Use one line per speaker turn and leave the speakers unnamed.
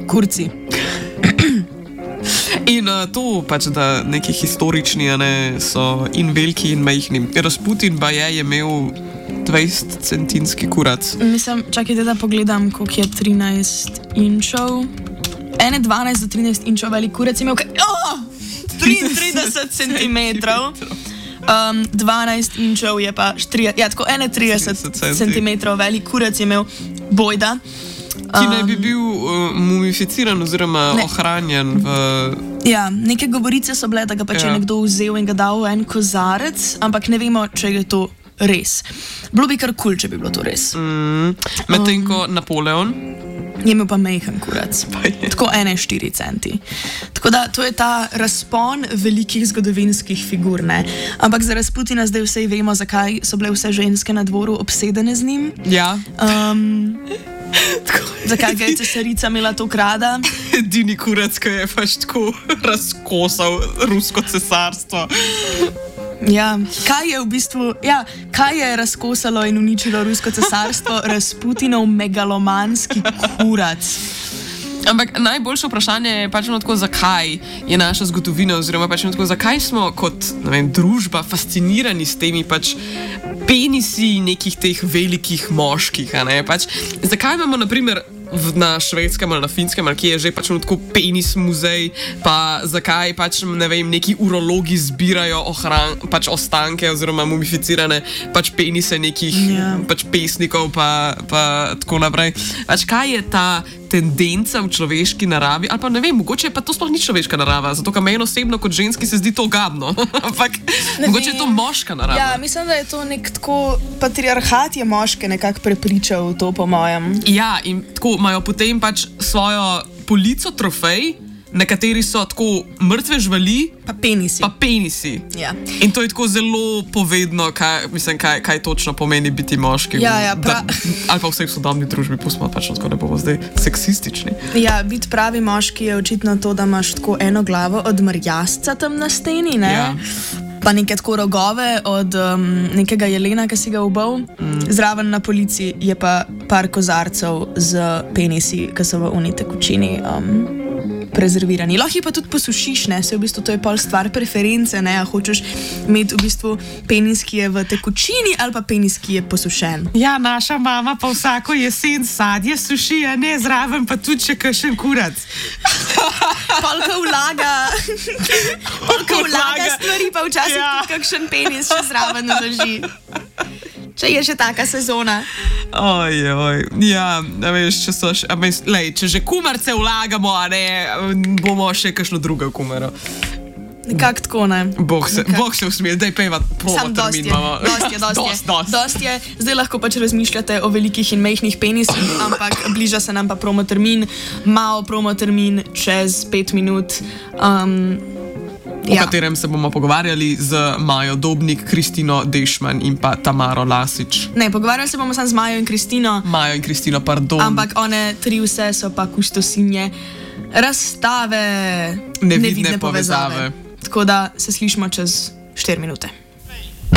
Kurci.
In to pač, da neki historični so in veliki in majhni. Rasputin pa je imel 20-centinski kurac.
Mislim, čakajte, da pogledam, koliko je 13 inčov. 12 do 13 inčov velik kurac je imel. 33 centimetrov. 12 inčov je pa 31 centimetrov velik kurac je imel Bojda.
Ki naj bi bil mumificiran oziroma ohranjen v...
Ja, neke govorice so bile, da ga pač je nekdo vzel in ga dal v en kozarec, ampak ne vemo, če je to res. Bilo bi kar kul, če bi bilo to res.
Medtem ko Napoleon
je imel pa majhen kurac. Tako 4 centi. Tako da to je ta razpon velikih zgodovinskih figur, ne? Ampak za Rasputina zdaj vsej vemo, zakaj so bile vse ženske na dvoru obsedene z njim.
Ja.
Zakaj ga je cesarica imela to krada?
Edini kurac, ki je pač tako razkosal rusko cesarstvo.
Ja, kaj je razkosalo in uničilo rusko cesarstvo? Rasputinov megalomanski kurac.
Ampak najboljše vprašanje je pač tako, zakaj je naša zgodovina, oziroma pač tako, zakaj smo kot družba fascinirani s temi pač penisi nekih teh velikih moških, pač, zakaj imamo naprimer na švedskem ali na finskem, ali kje je že pač tako penis muzej, pa zakaj pač, ne vem, neki urologi zbirajo pač ostanke oziroma mumificirane pač penise nekih pač pesnikov, pa tako naprej. Pač kaj je ta tendenca v človeški naravi, ali pa ne vem, mogoče pa to sploh ni človeška narava, zato ker meni osebno kot ženski se zdi to gadno, ampak mogoče je to moška narava.
Ja, mislim, da je to nek tako patriarhat je moške nekako prepričal to, po mojem.
Ja, in tako imajo potem pač svojo polico trofej, na kateri so tako mrtve živali
pa penisi.
Ja. In to je tako zelo povedno, kaj točno pomeni biti moški.
Ja,
ali pa v vsej sodobni družbi, pustimo pač, tako ne bomo zdaj seksistični.
Ja, biti pravi moški je očitno to, da imaš tako eno glavo od mrjasca tam na steni, ne? Ja. Pa neke tako rogove od nekega jelena, ki si ga ubal. Zraven na polici je pa par kozarcev z penisi, ki so v uni tekočini prezervirani. Lahko jih pa tudi posušiš, ne? Se v bistvu to je pol stvar preference, ne? A hočeš imeti v bistvu penis, ki je v tekočini, ali pa penis, ki je posušen.
Ja, naša mama pa vsako jesen sadje suši, a ne, zraven pa tudi še kakšen kurac.
Polka vlaga stvari, pa včasih tudi kakšen penis še zraven naloži. Če je še taka sezona. Ja, veš, če že kumarce vlagamo, a ne, bomo še kakšno drugo kumaro. Nekako tako, ne.
Bog se usmije, daj peva promo termin.
Dost je. Zdaj lahko pač razmišljate o velikih in majhnih penisih, ampak bliža se nam pa promo termin. Malo promo termin čez 5 minut.
O katerem se bomo pogovarjali z Majo Dobnik, Kristino Dešman in pa Tamaro Lasič.
Ne, pogovarjali se bomo samo z Majo in Kristino.
Majo in Kristino, pardon.
Ampak one tri vse so pa kustosinje razstave
Nevidne povezave.
Tako da se slišimo čez 4 minute.